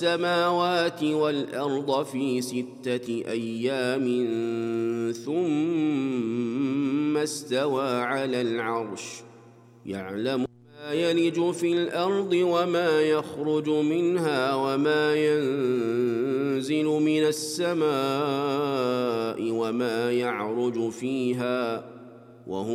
السماوات والأرض في 6 أيام ثم استوى على العرش يعلم ما يلج في الأرض وما يخرج منها وما ينزل من السماء وما يعرج فيها وهو